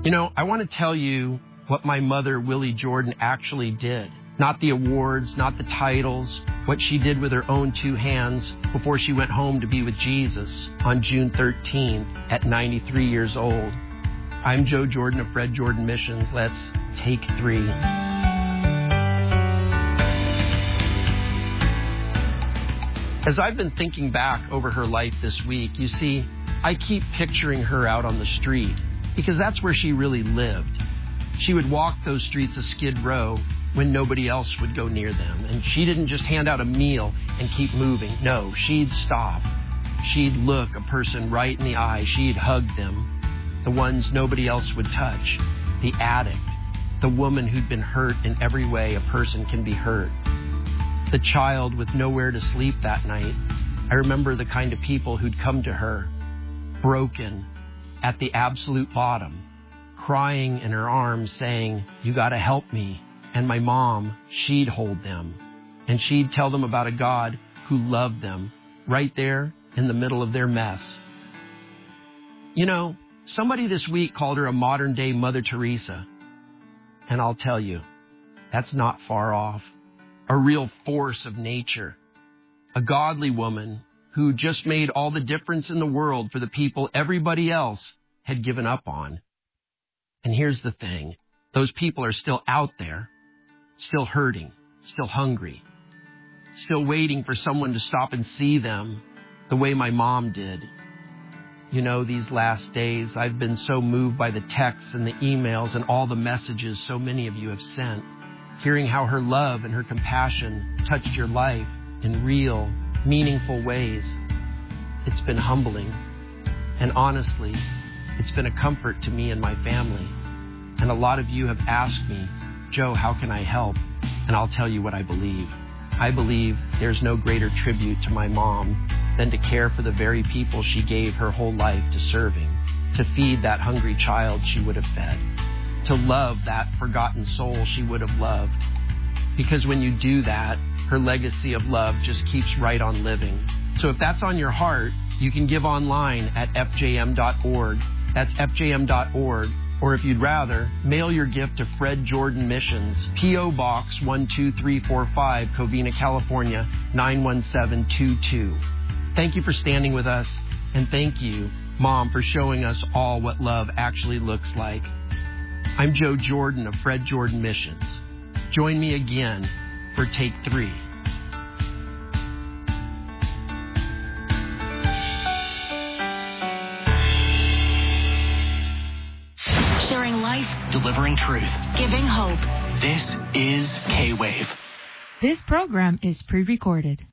You know, I want to tell you what my mother, Willie Jordan, actually did. Not the awards, not the titles, what she did with her own two hands before she went home to be with Jesus on June 13th at 93 years old. I'm Joe Jordan of Fred Jordan Missions. Let's take 3. As I've been thinking back over her life this week, you see, I keep picturing her out on the street because that's where she really lived. She would walk those streets of Skid Row when nobody else would go near them. And she didn't just hand out a meal and keep moving. No, she'd stop. She'd look a person right in the eye. She'd hug them, the ones nobody else would touch, the addict, the woman who'd been hurt in every way a person can be hurt, the child with nowhere to sleep that night. I remember the kind of people who'd come to her, broken, at the absolute bottom, crying in her arms saying, "You got to help me." And my mom, she'd hold them, and she'd tell them about a God who loved them right there in the middle of their mess. You know, somebody this week called her a modern-day Mother Teresa, and I'll tell you, that's not far off. A real force of nature, a godly woman who just made all the difference in the world for the people everybody else had given up on. And here's the thing, those people are still out there, still hurting, still hungry, still waiting for someone to stop and see them the way my mom did. You know, these last days, I've been so moved by the texts and the emails and all the messages so many of you have sent, hearing how her love and her compassion touched your life in real, meaningful ways. It's been humbling. And honestly, it's been a comfort to me and my family. And a lot of you have asked me, "Joe, how can I help?" And I'll tell you what I believe. I believe there's no greater tribute to my mom than to care for the very people she gave her whole life to serving, to feed that hungry child she would have fed, to love that forgotten soul she would have loved. Because when you do that, her legacy of love just keeps right on living. So if that's on your heart, you can give online at fjm.org. That's fjm.org. Or if you'd rather, mail your gift to Fred Jordan Missions, P.O. Box 12345, Covina, California, 91722. Thank you for standing with us, and thank you, Mom, for showing us all what love actually looks like. I'm Joe Jordan of Fred Jordan Missions. Join me again for Take 3. Sharing life, delivering truth, giving hope. This is K-Wave. This program is pre-recorded.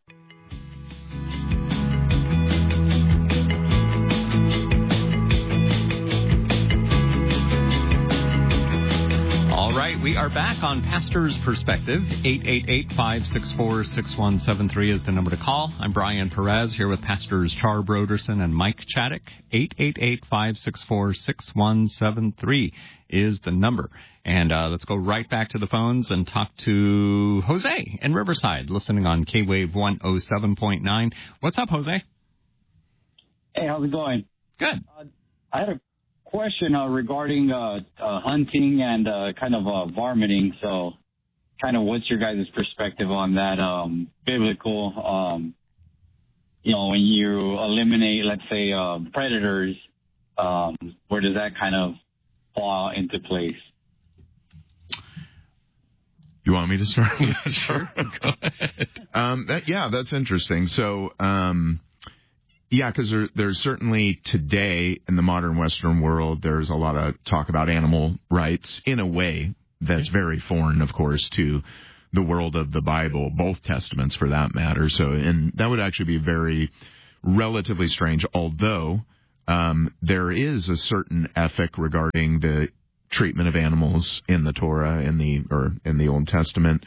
All right, we are back on Pastor's Perspective. 888-564-6173 is the number to call. I'm Brian Perez here with Pastors Char Broderson and Mike Chaddick. 888-564-6173 is the number. And let's go right back to the phones and talk to Jose in Riverside, listening on K-Wave 107.9. What's up, Jose? Hey, how's it going? Good. I had a question regarding hunting and kind of varminting. So kind of what's your guys' perspective on that biblical, when you eliminate, let's say, predators, where does that kind of fall into place? You want me to start? Sure. Go ahead. That's interesting. So, because there's certainly today in the modern Western world, there's a lot of talk about animal rights in a way that's very foreign, of course, to the world of the Bible, both Testaments for that matter. So, and that would actually be very relatively strange, although there is a certain ethic regarding the treatment of animals in the Torah, in the Old Testament.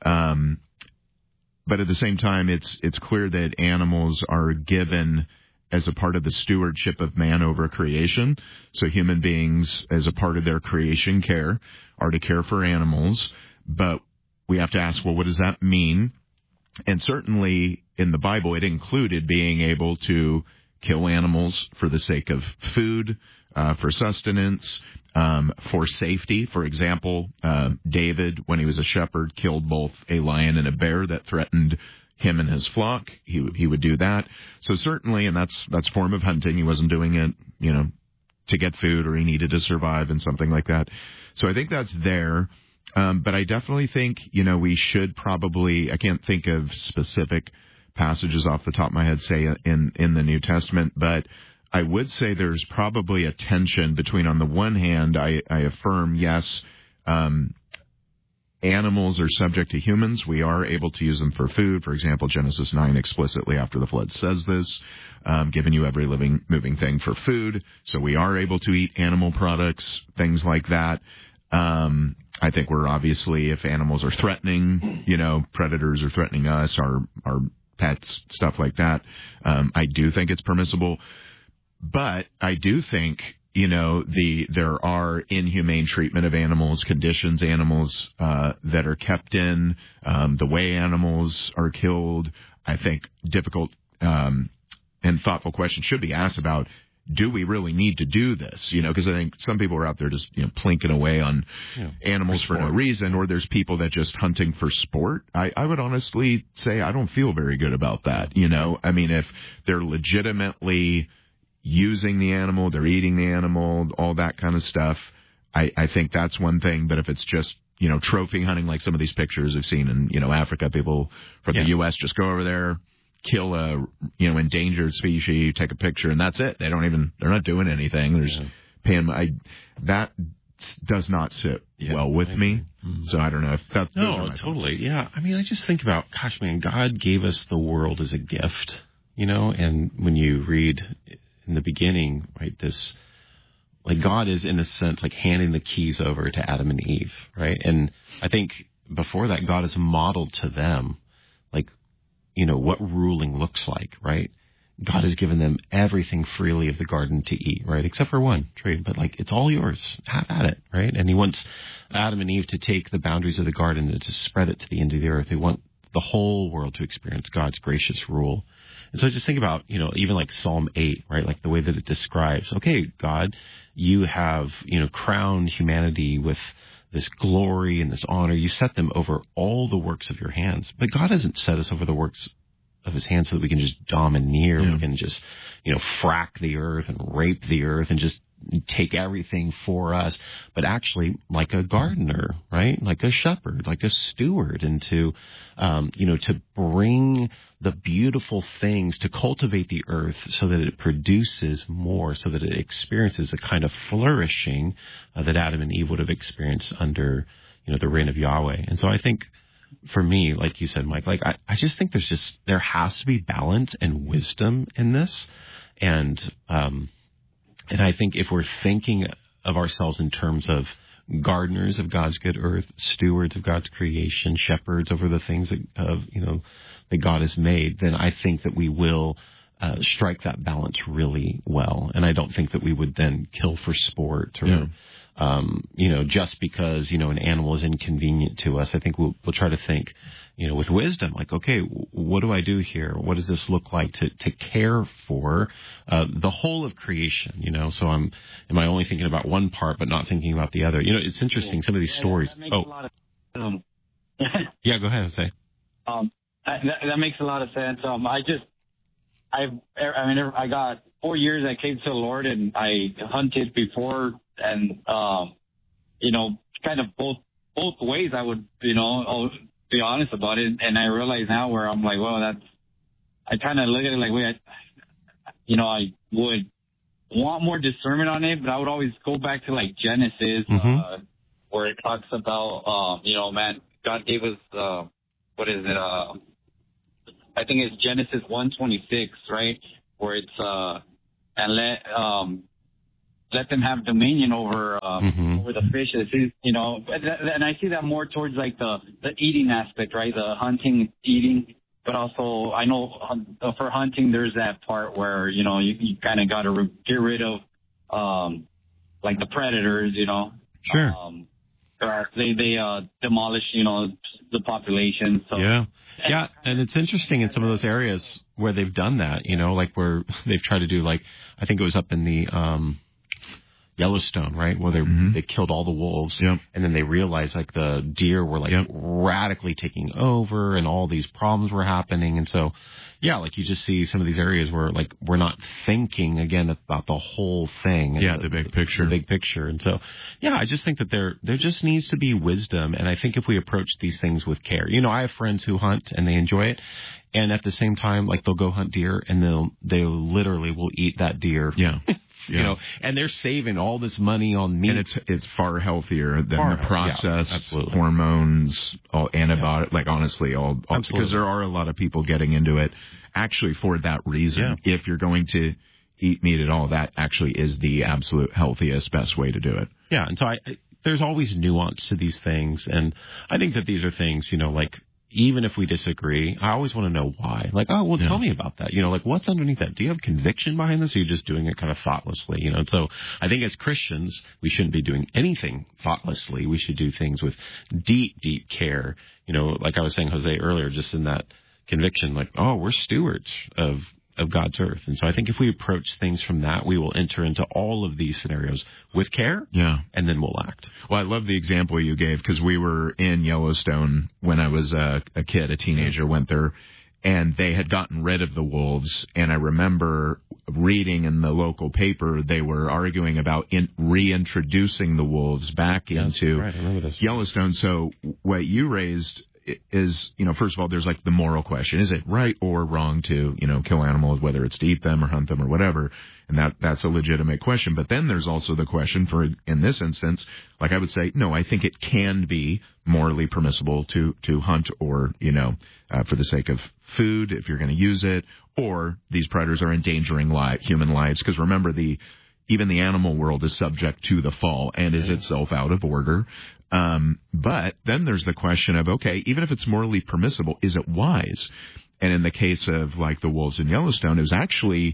But at the same time, it's clear that animals are given as a part of the stewardship of man over creation. So human beings, as a part of their creation care, are to care for animals. But we have to ask, well, what does that mean? And certainly in the Bible, it included being able to kill animals for the sake of food, for sustenance, for safety. For example, David, when he was a shepherd, killed both a lion and a bear that threatened him and his flock. He would do that. So certainly, and that's a form of hunting. He wasn't doing it, to get food, or he needed to survive and something like that. So I think that's there. But I definitely think, we should probably, I can't think of specific passages off the top of my head, say in the New Testament, but I would say there's probably a tension between, on the one hand, I affirm, yes, animals are subject to humans. We are able to use them for food. For example, Genesis 9 explicitly after the flood says this, giving you every living, moving thing for food. So we are able to eat animal products, things like that. I think we're obviously, if animals are threatening, predators are threatening us, our pets, stuff like that, I do think it's permissible. But I do think, there are inhumane treatment of animals, conditions animals that are kept in, the way animals are killed. I think difficult and thoughtful questions should be asked about, do we really need to do this? Because I think some people are out there just, plinking away on animals for no reason, or there's people that just hunting for sport. I would honestly say I don't feel very good about that. I mean, if they're legitimately using the animal, they're eating the animal, all that kind of stuff, I think that's one thing. But if it's just, trophy hunting, like some of these pictures I've seen in, Africa, people from the U.S. just go over there, kill a, endangered species, take a picture, and that's it. They're not doing anything. There's paying, that does not sit well with me. Mm-hmm. So I don't know if that's... No, totally. Thoughts. Yeah. I mean, I just think about, gosh, man, God gave us the world as a gift, and when you read in the beginning, right, this, like, God is in a sense like handing the keys over to Adam and Eve, right? And I think before that, God has modeled to them, like, what ruling looks like, right? God has given them everything freely of the garden to eat, right? Except for one tree, but like, it's all yours. Have at it, right? And he wants Adam and Eve to take the boundaries of the garden and to spread it to the end of the earth. They want the whole world to experience God's gracious rule. And so just think about, even like Psalm 8, right? Like the way that it describes, okay, God, you have, crowned humanity with this glory and this honor. You set them over all the works of your hands. But God hasn't set us over the works of his hands so that we can just domineer. Yeah. We can just, frack the earth and rape the earth and just take everything for us. But actually, like a gardener, right? Like a shepherd, like a steward, and to, to bring the beautiful things, to cultivate the earth so that it produces more, so that it experiences a kind of flourishing that Adam and Eve would have experienced under, the reign of Yahweh. And so I think, for me, like you said, Mike, like I just think there has to be balance and wisdom in this. And I think if we're thinking of ourselves in terms of gardeners of God's good earth, stewards of God's creation, shepherds over the things that God has made, then I think that we will strike that balance really well. And I don't think that we would then kill for sport or, just because, an animal is inconvenient to us. I think we'll try to think, with wisdom, like, okay, what do I do here? What does this look like to care for the whole of creation? So am I only thinking about one part but not thinking about the other? It's interesting, some of these stories. That makes a lot of, yeah, go ahead, Jose. That makes a lot of sense. I got 4 years I came to the Lord, and I hunted before, and kind of both ways. I would I'll be honest about it, and I realize now where I'm like, well, I kind of look at it like, wait, I would want more discernment on it, but I would always go back to like Genesis, where it talks about God gave us what is it? I think it's Genesis 1:26, right? Where it's and let them have dominion over the fishes, and I see that more towards like the eating aspect, right? The hunting, eating, but also I know for hunting there's that part where you kind of got to get rid of like the predators, Sure. They demolish the population. So. Yeah, and it's interesting in some of those areas where they've done that, like where they've tried to do, like, I think it was up in the Yellowstone, right? Where they killed all the wolves, Yep. and then they realized like the deer were like radically taking over, and all these problems were happening. And so, yeah, like you just see some of these areas where like we're not thinking again about the whole thing. Yeah, the big picture. The big picture. And so, yeah, I just think that there just needs to be wisdom. And I think if we approach these things with care, you know, I have friends who hunt and they enjoy it. And at the same time, like they'll go hunt deer and they literally will eat that deer. Yeah. You know, and they're saving all this money on meat. And it's far healthier than the processed hormones, all antibiotics, like honestly, all because there are a lot of people getting into it actually for that reason. Yeah. If you're going to eat meat at all, that actually is the absolute healthiest, best way to do it. Yeah. And so there's always nuance to these things. And I think that these are things, you know, like, even if we disagree, I always want to know why. Like, oh, well, tell me about that. You know, like, what's underneath that? Do you have conviction behind this, or are you just doing it kind of thoughtlessly? You know, and so I think as Christians, we shouldn't be doing anything thoughtlessly. We should do things with deep, deep care. You know, like I was saying, Jose, earlier, just in that conviction, like, oh, we're stewards of God's earth. And so I think if we approach things from that, we will enter into all of these scenarios with care, and then we'll act. Well, I love the example you gave, because we were in Yellowstone when I was a kid, a teenager, went there, and they had gotten rid of the wolves. And I remember reading in the local paper, they were arguing about reintroducing the wolves back into Yellowstone. So what you raised is, you know, first of all, there's like the moral question. Is it right or wrong to, you know, kill animals, whether it's to eat them or hunt them or whatever? And that's a legitimate question. But then there's also the question for, in this instance, like I would say, no, I think it can be morally permissible to hunt or, you know, for the sake of food, if you're going to use it, or these predators are endangering human lives. Because remember, even the animal world is subject to the fall and is itself out of order. But then there's the question of, okay, even if it's morally permissible, is it wise? And in the case of like the wolves in Yellowstone, it was actually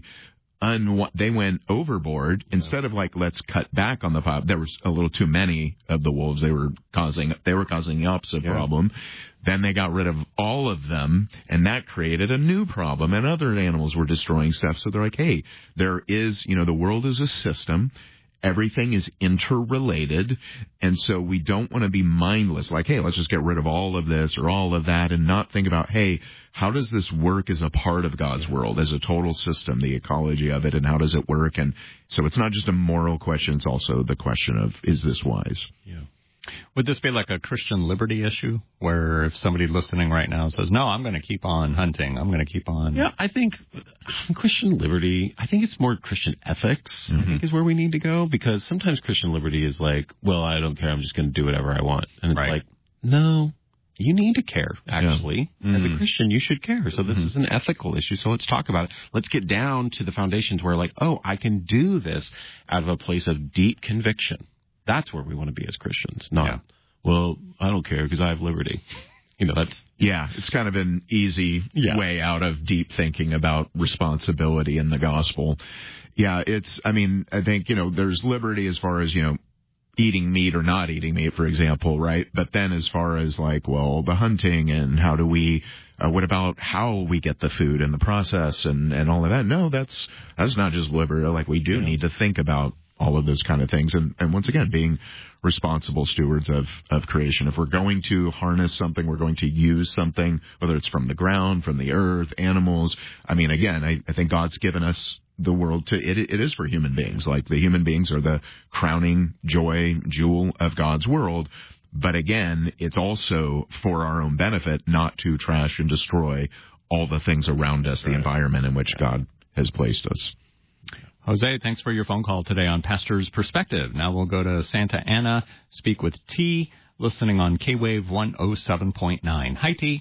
they went overboard. Instead of like, let's cut back on the pop, there was a little too many of the wolves. They were causing the opposite problem. Then they got rid of all of them, and that created a new problem, and other animals were destroying stuff. So they're like, hey, there is, you know, the world is a system. Everything is interrelated, and so we don't want to be mindless, like, hey, let's just get rid of all of this or all of that, and not think about, hey, how does this work as a part of God's world, as a total system, the ecology of it, and how does it work? And so it's not just a moral question, it's also the question of, is this wise? Yeah. Would this be like a Christian liberty issue, where if somebody listening right now says, no, I'm going to keep on hunting, I'm going to keep on... Yeah, I think Christian liberty, I think it's more Christian ethics, I think is where we need to go, because sometimes Christian liberty is like, well, I don't care, I'm just going to do whatever I want. And it's like, no, you need to care, actually. As a Christian, you should care. So this is an ethical issue, so let's talk about it. Let's get down to the foundations where, like, oh, I can do this out of a place of deep conviction. That's where we want to be as Christians, not, well, I don't care because I have liberty. You know, that's... Yeah, it's kind of an easy way out of deep thinking about responsibility in the gospel. Yeah, I think, you know, there's liberty as far as, you know, eating meat or not eating meat, for example, right? But then as far as like, well, the hunting and how do we, what about how we get the food and the process and all of that? No, that's not just liberty. Like, we do need to think about all of those kind of things. And once again, being responsible stewards of creation. If we're going to harness something, we're going to use something, whether it's from the ground, from the earth, animals. I mean, again, I think God's given us the world it is for human beings. Like, the human beings are the crowning jewel of God's world. But again, it's also for our own benefit not to trash and destroy all the things around us, the environment in which God has placed us. Jose, thanks for your phone call today on Pastor's Perspective. Now we'll go to Santa Ana, speak with T, listening on K-Wave 107.9. Hi, T.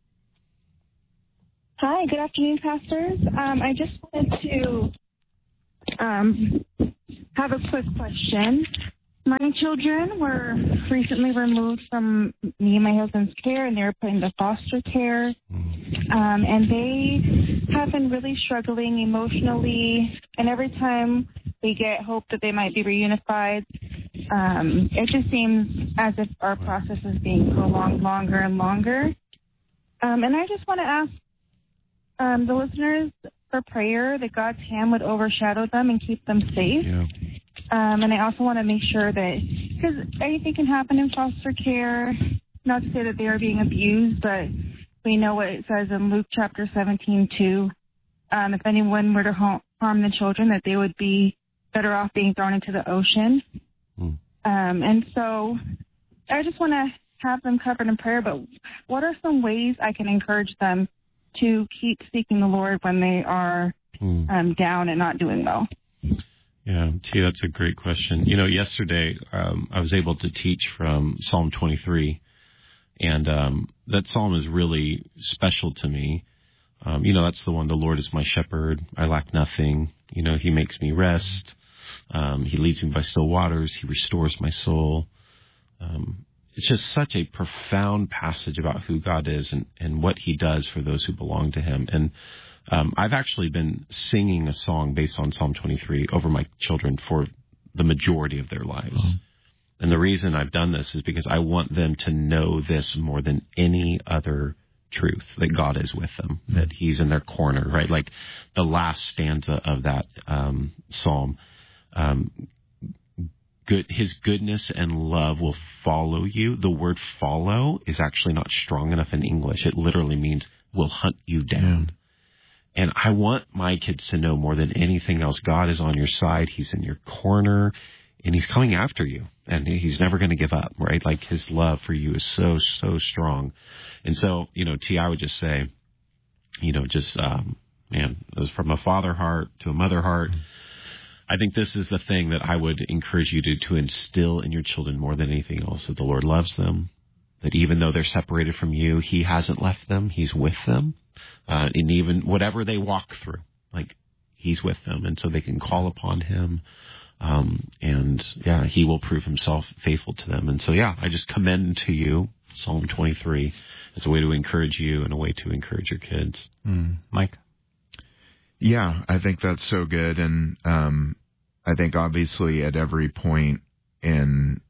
Hi, good afternoon, pastors. I just wanted to have a quick question. My children were recently removed from me and my husband's care, and they were put into foster care. And they have been really struggling emotionally. And every time we get hope that they might be reunified, it just seems as if our process is being prolonged longer and longer. And I just want to ask the listeners for prayer that God's hand would overshadow them and keep them safe. And I also want to make sure that, because anything can happen in foster care, not to say that they are being abused, but we know what it says in Luke chapter 17:2. If anyone were to harm the children, that they would be better off being thrown into the ocean. And so I just want to have them covered in prayer, but what are some ways I can encourage them to keep seeking the Lord when they are down and not doing well? Yeah, T, that's a great question. You know, yesterday I was able to teach from Psalm 23, and that psalm is really special to me. You know, that's the one, the Lord is my shepherd, I lack nothing. You know, he makes me rest. He leads me by still waters. He restores my soul. It's just such a profound passage about who God is and what he does for those who belong to him. And I've actually been singing a song based on Psalm 23 over my children for the majority of their lives. And the reason I've done this is because I want them to know this more than any other truth, that God is with them, that he's in their corner, right? Like the last stanza of that psalm, his goodness and love will follow you. The word follow is actually not strong enough in English. It literally means will hunt you down. And I want my kids to know more than anything else, God is on your side. He's in your corner and he's coming after you, and he's never going to give up, right? Like his love for you is so, so strong. And so, you know, T, I would just say, you know, just, man, it was from a father heart to a mother heart. I think this is the thing that I would encourage you to instill in your children more than anything else, that the Lord loves them, that even though they're separated from you, he hasn't left them. He's with them. And even whatever they walk through, like he's with them. And so they can call upon him. And yeah, he will prove himself faithful to them. And so, yeah, I just commend to you Psalm 23 as a way to encourage you and a way to encourage your kids. Mike? Yeah, I think that's so good. And I think obviously at every point in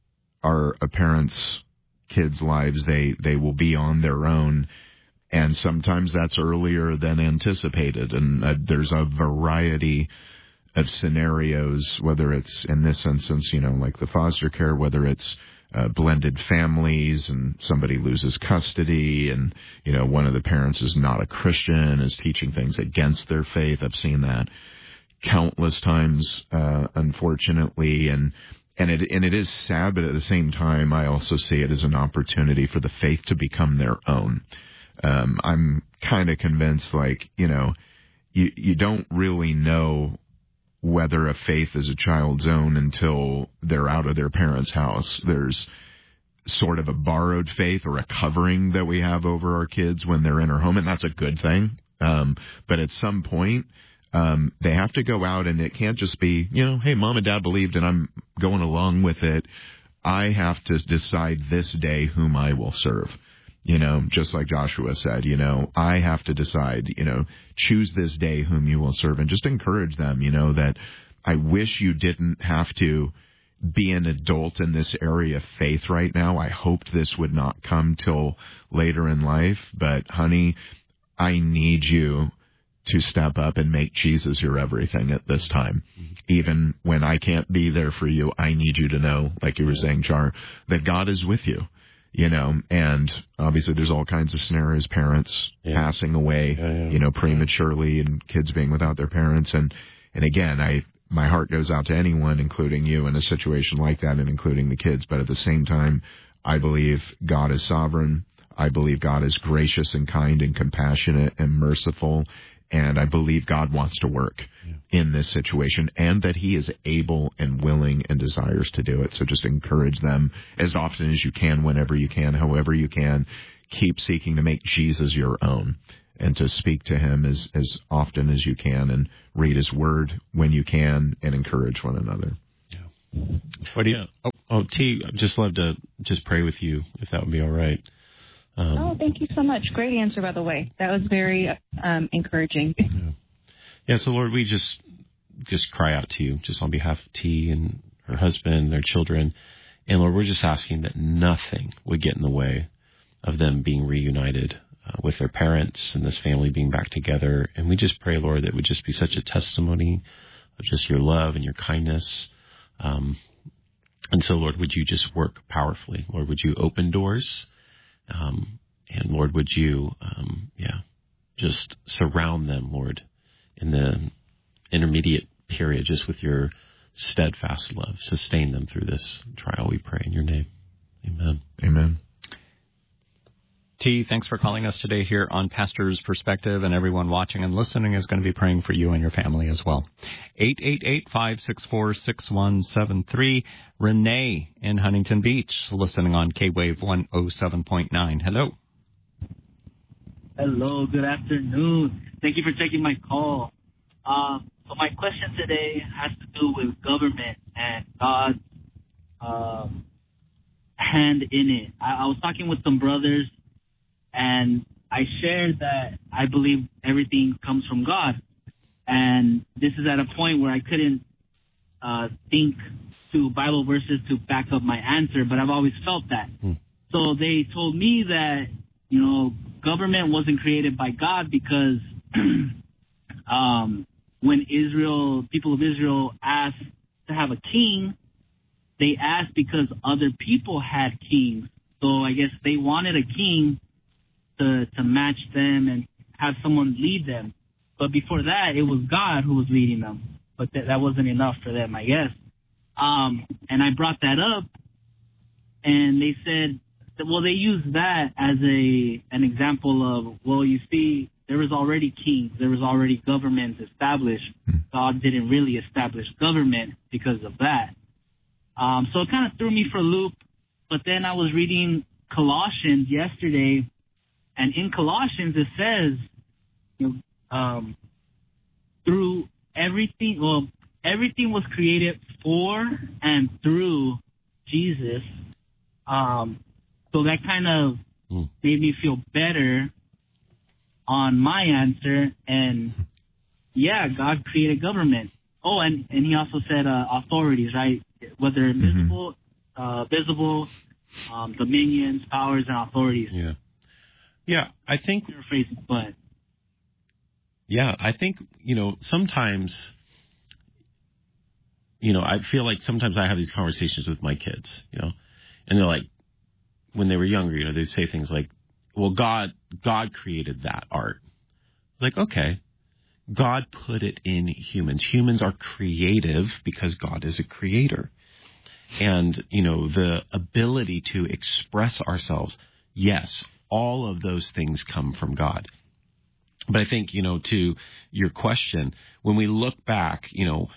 a parent's kids' lives, they will be on their own. And sometimes that's earlier than anticipated. And there's a variety of scenarios, whether it's in this instance, you know, like the foster care, whether it's blended families and somebody loses custody and, you know, one of the parents is not a Christian, is teaching things against their faith. I've seen that countless times, unfortunately. And it is sad, but at the same time, I also see it as an opportunity for the faith to become their own. I'm kind of convinced, like, you know, you don't really know whether a faith is a child's own until they're out of their parents' house. There's sort of a borrowed faith or a covering that we have over our kids when they're in our home, and that's a good thing. But at some point, they have to go out, and it can't just be, you know, hey, mom and dad believed and I'm going along with it. I have to decide this day whom I will serve. You know, just like Joshua said, you know, I have to decide, you know, choose this day whom you will serve, and just encourage them, you know, that I wish you didn't have to be an adult in this area of faith right now. I hoped this would not come till later in life, but honey, I need you to step up and make Jesus your everything at this time. Even when I can't be there for you, I need you to know, like you were saying, Char, that God is with you. You know, and obviously there's all kinds of scenarios, parents passing away, you know, prematurely, and kids being without their parents. And again, my heart goes out to anyone, including you, in a situation like that, and including the kids. But at the same time, I believe God is sovereign. I believe God is gracious and kind and compassionate and merciful. And I believe God wants to work in this situation, and that he is able and willing and desires to do it. So just encourage them as often as you can, whenever you can, however you can. Keep seeking to make Jesus your own, and to speak to him as often as you can, and read his word when you can, and encourage one another. What do you? T, I'd just love to just pray with you, if that would be all right. Thank you so much. Great answer, by the way. That was very encouraging. Yeah, so Lord, we just cry out to you, just on behalf of T and her husband, their children. And Lord, we're just asking that nothing would get in the way of them being reunited with their parents and this family being back together. And we just pray, Lord, that it would just be such a testimony of just your love and your kindness. And so, Lord, would you just work powerfully? Lord, would you open doors? And Lord, would you, just surround them, Lord, in the intermediate period, just with your steadfast love. Sustain them through this trial, we pray in your name. Amen. Amen. T, thanks for calling us today here on Pastor's Perspective, and everyone watching and listening is going to be praying for you and your family as well. 888-564-6173. Renee in Huntington Beach, listening on K-Wave 107.9. Hello. Hello, good afternoon. Thank you for taking my call. So my question today has to do with government and God's hand in it. I was talking with some brothers, and I shared that I believe everything comes from God. And this is at a point where I couldn't think to Bible verses to back up my answer, but I've always felt that. So they told me that, government wasn't created by God because when people of Israel asked to have a king, they asked because other people had kings. So I guess they wanted a king to match them and have someone lead them. But before that, it was God who was leading them. But that wasn't enough for them, I guess. And I brought that up, and they said, well, they used that as an example of, well, you see, there was already kings, there was already governments established. God didn't really establish government because of that. So it kind of threw me for a loop. But then I was reading Colossians yesterday, and in Colossians it says, through everything, everything was created for and through Jesus. So that kind of made me feel better on my answer. And yeah, God created government. Oh, and he also said authorities, right? Whether visible, dominions, powers, and authorities. Yeah, I think. But yeah, I think sometimes. I feel like sometimes I have these conversations with my kids, and they're like, when they were younger, they'd say things like, well, God created that art. It's like, okay, God put it in humans. Humans are creative because God is a creator. And, the ability to express ourselves, yes, all of those things come from God. But I think, to your question, when we look back,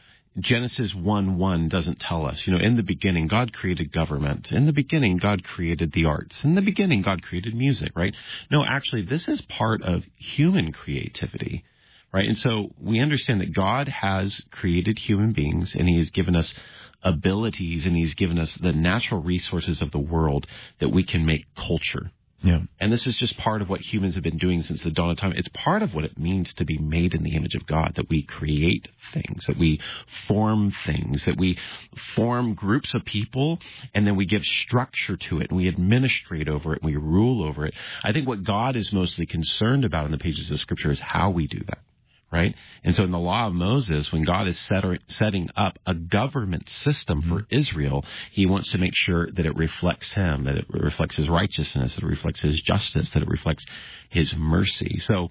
Genesis 1:1 doesn't tell us, in the beginning, God created government. In the beginning, God created the arts. In the beginning, God created music, right? No, actually, this is part of human creativity, right? And so we understand that God has created human beings, and he has given us abilities, and he's given us the natural resources of the world that we can make culture. Yeah. And this is just part of what humans have been doing since the dawn of time. It's part of what it means to be made in the image of God, that we create things, that we form things, that we form groups of people, and then we give structure to it, and we administrate over it, and we rule over it. I think what God is mostly concerned about in the pages of Scripture is how we do that. Right? And so in the law of Moses, when God is setting up a government system for Israel, he wants to make sure that it reflects him, that it reflects his righteousness, that it reflects his justice, that it reflects his mercy. So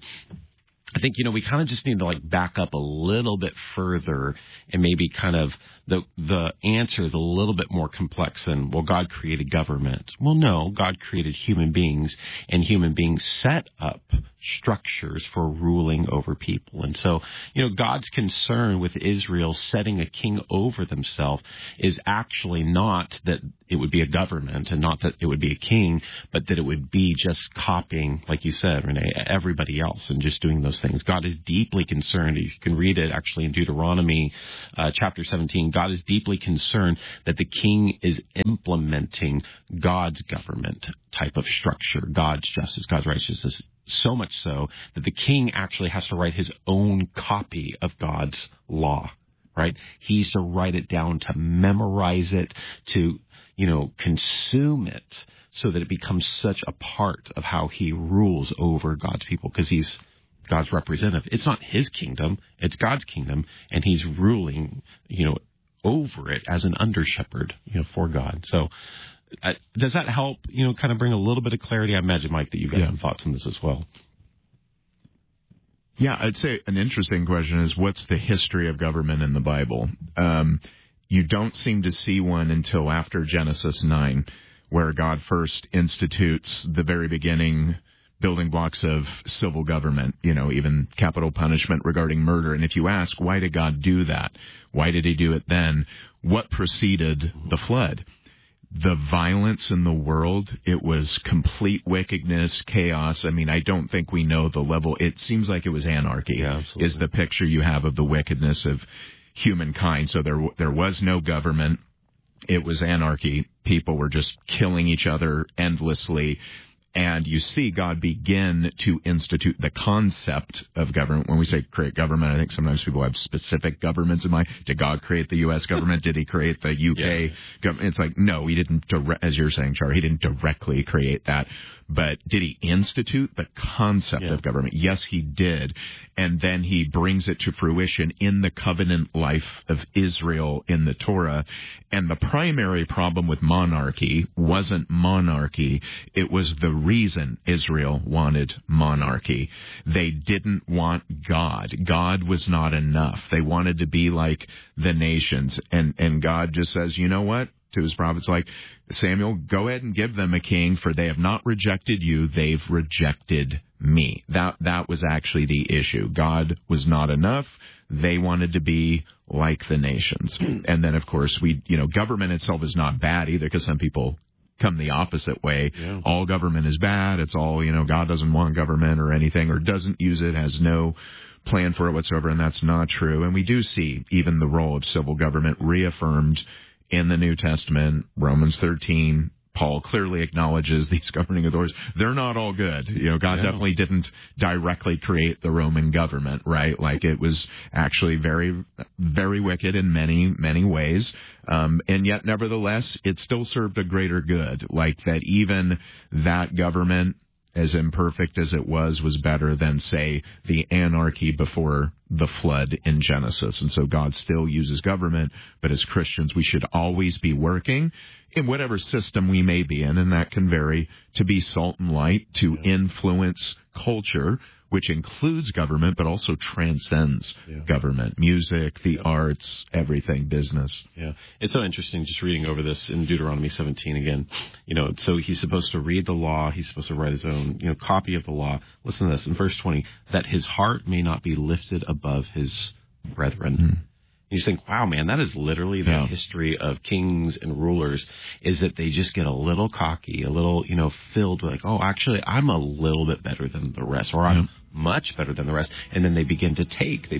I think, we kind of just need to back up a little bit further, and maybe kind of the answer is a little bit more complex than, well, God created government. Well, no, God created human beings, and human beings set up structures for ruling over people. And so, God's concern with Israel setting a king over themselves is actually not that it would be a government and not that it would be a king, but that it would be just copying, like you said, Renee, everybody else and just doing those things. God is deeply concerned. You can read it actually in Deuteronomy chapter 17. God is deeply concerned that the king is implementing God's government type of structure, God's justice, God's righteousness, so much so that the king actually has to write his own copy of God's law, right? He's to write it down, to memorize it, to, consume it so that it becomes such a part of how he rules over God's people, because he's God's representative. It's not his kingdom, it's God's kingdom, and he's ruling, over it as an under shepherd, for God. So does that help, kind of bring a little bit of clarity? I imagine, Mike, that you've got some thoughts on this as well. Yeah, I'd say an interesting question is, what's the history of government in the Bible? You don't seem to see one until after Genesis 9, where God first institutes the very beginning building blocks of civil government, even capital punishment regarding murder. And if you ask, why did God do that? Why did he do it then? What preceded the flood? The violence in the world, it was complete wickedness, chaos. I mean, I don't think we know the level. It seems like it was anarchy, is the picture you have of the wickedness of humankind. So there was no government. It was anarchy. People were just killing each other endlessly. And you see God begin to institute the concept of government. When we say create government, I think sometimes people have specific governments in mind. Did God create the U.S. government? Did he create the UK government? It's like, no, he didn't, as you're saying, Char, he didn't directly create that. But did he institute the concept of government? Yes, he did. And then he brings it to fruition in the covenant life of Israel in the Torah. And the primary problem with monarchy wasn't monarchy. It was the reason Israel wanted monarchy. They didn't want God. God was not enough. They wanted to be like the nations. And God just says, you know what? To his prophets, like, Samuel, go ahead and give them a king, for they have not rejected you, they've rejected me. That was actually the issue. God was not enough. They wanted to be like the nations. And then, of course, government itself is not bad either, because some people come the opposite way. Yeah. All government is bad. It's all, God doesn't want government or anything, or doesn't use it, has no plan for it whatsoever, and that's not true. And we do see even the role of civil government reaffirmed in the New Testament. Romans 13, Paul clearly acknowledges these governing authorities. They're not all good. God definitely didn't directly create the Roman government, right? Like, it was actually very, very wicked in many, many ways. And yet, nevertheless, it still served a greater good. Like, that even that government, as imperfect as it was better than, say, the anarchy before the flood in Genesis. And so God still uses government, but as Christians, we should always be working in whatever system we may be in, and that can vary, to be salt and light, to influence culture, which includes government, but also transcends government, music, the arts, everything, business. Yeah. It's so interesting just reading over this in Deuteronomy 17 again. So he's supposed to read the law. He's supposed to write his own, copy of the law. Listen to this in verse 20, that his heart may not be lifted above his brethren. Mm-hmm. You think, wow, man, that is literally the history of kings and rulers, is that they just get a little cocky, a little, filled with like, oh, actually, I'm a little bit better than the rest, or I'm much better than the rest. And then they begin to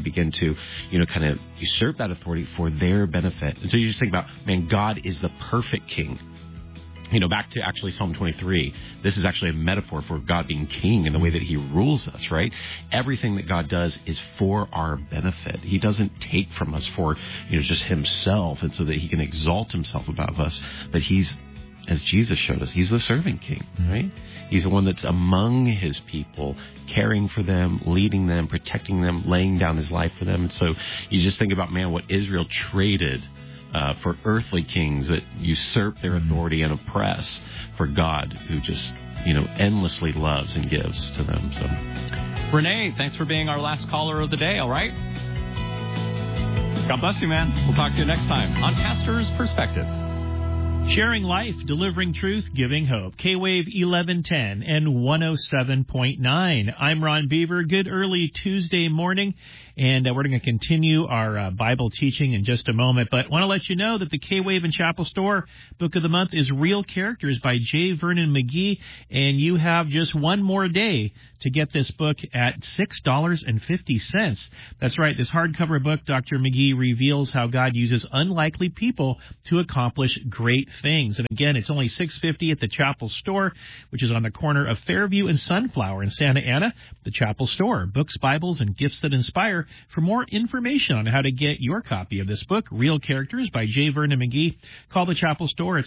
kind of usurp that authority for their benefit. And so you just think about, man, God is the perfect king. Back to actually Psalm 23, this is actually a metaphor for God being king and the way that he rules us, right? Everything that God does is for our benefit. He doesn't take from us for, just himself, and so that he can exalt himself above us. But he's, as Jesus showed us, he's the serving king, right? He's the one that's among his people, caring for them, leading them, protecting them, laying down his life for them. And so you just think about, man, what Israel traded for earthly kings that usurp their authority and oppress, for God, who just, endlessly loves and gives to them. So, Renee, thanks for being our last caller of the day, all right? God bless you, man. We'll talk to you next time on Pastor's Perspective. Sharing life, delivering truth, giving hope. K-Wave 1110 and 107.9. I'm Ron Beaver. Good early Tuesday morning. And we're going to continue our Bible teaching in just a moment. But I want to let you know that the K-Wave and Chapel Store book of the month is Real Characters by J. Vernon McGee. And you have just one more day to get this book at $6.50. That's right. This hardcover book, Dr. McGee reveals how God uses unlikely people to accomplish great things. And again, it's only $6.50 at the Chapel Store, which is on the corner of Fairview and Sunflower in Santa Ana. The Chapel Store, books, Bibles, and gifts that inspire. For more information on how to get your copy of this book, Real Characters by J. Vernon McGee, call the Chapel Store at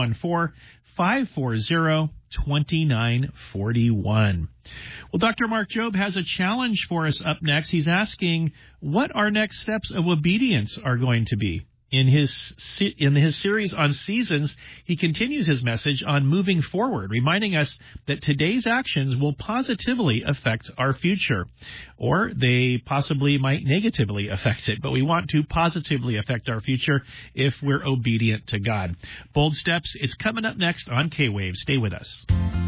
714-540-2941. Well, Dr. Mark Jobe has a challenge for us up next. He's asking what our next steps of obedience are going to be. In his series on seasons, he continues his message on moving forward, reminding us that today's actions will positively affect our future, or they possibly might negatively affect it, but we want to positively affect our future if we're obedient to God. Bold Steps, it's coming up next on K-Wave. Stay with us.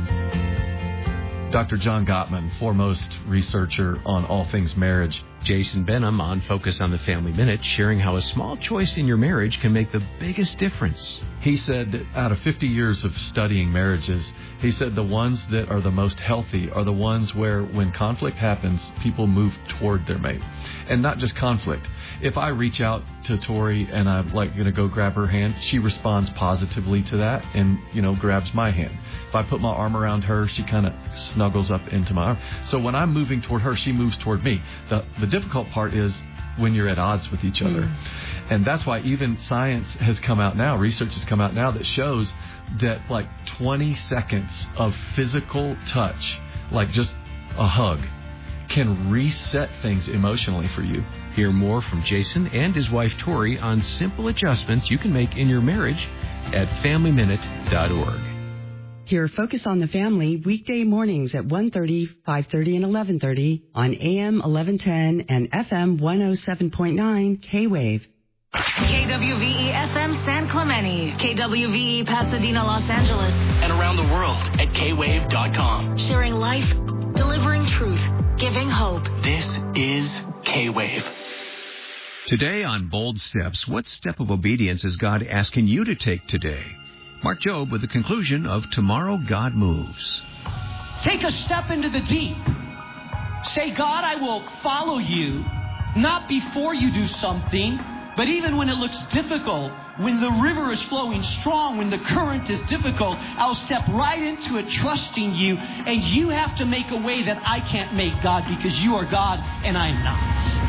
Dr. John Gottman, foremost researcher on all things marriage. Jason Benham on Focus on the Family Minute, sharing how a small choice in your marriage can make the biggest difference. He said that out of 50 years of studying marriages, he said the ones that are the most healthy are the ones where when conflict happens, people move toward their mate. And not just conflict. If I reach out to Tori and I'm like going to go grab her hand, she responds positively to that and, grabs my hand. If I put my arm around her, she kind of snuggles up into my arm. So when I'm moving toward her, she moves toward me. The difficult part is when you're at odds with each other. And that's why even science has come out now, research has come out now that shows that like 20 seconds of physical touch, like just a hug, can reset things emotionally for you. Hear more from Jason and his wife Tori on simple adjustments you can make in your marriage at FamilyMinute.org. Hear Focus on the Family weekday mornings at 1:30, 5:30, and 11:30 on AM 1110 and FM 107.9 K-Wave. KWVE FM San Clemente, KWVE Pasadena, Los Angeles, and around the world at kwave.com. Sharing life, delivering truth, giving hope. This is K-Wave. Today on Bold Steps, what step of obedience is God asking you to take today? Mark Jobe with the conclusion of Tomorrow God Moves. Take a step into the deep. Say, God, I will follow you, not before you do something, but even when it looks difficult, when the river is flowing strong, when the current is difficult, I'll step right into it trusting you, and you have to make a way that I can't make, God, because you are God and I am not.